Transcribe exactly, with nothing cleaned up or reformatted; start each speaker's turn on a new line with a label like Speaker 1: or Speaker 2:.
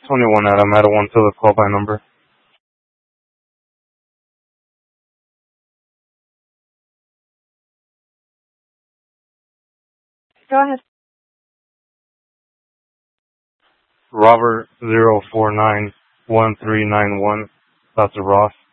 Speaker 1: twenty-one Adam, Adam one to the call by number.
Speaker 2: Go ahead.
Speaker 1: Robert zero four nine one three nine one, Doctor Ross.